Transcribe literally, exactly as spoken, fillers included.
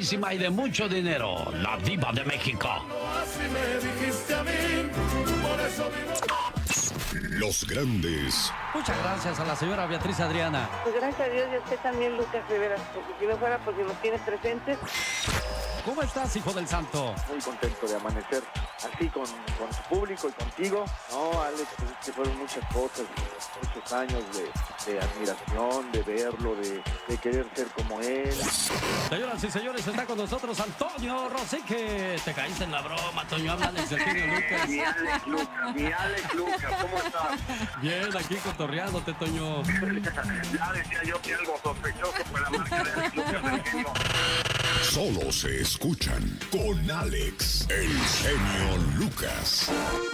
guapísima y de mucho dinero, la diva de México. Los grandes. Muchas gracias a la señora Beatriz Adriana. Pues gracias a Dios y a usted también, Lucas Rivera, porque si no fuera porque nos tiene presentes. ¿Cómo estás, hijo del santo? Muy contento de amanecer así con, con su público y contigo. No, Alex, pues es que fueron muchas cosas, muchos años de, de admiración, de verlo, de, de querer ser como él. Señoras y señores, está con nosotros Antonio Rosique. Te caíste en la broma, Toño. Habla Alex del genio Lucas. Mi Alex Lucas, mi Alex Lucas, ¿cómo estás? Bien, aquí cotorreándote, Toño. Ya decía yo que algo sospechoso fue la marca de Alex Lucas del genio. Solo se escuchan con Alex, el genio Lucas.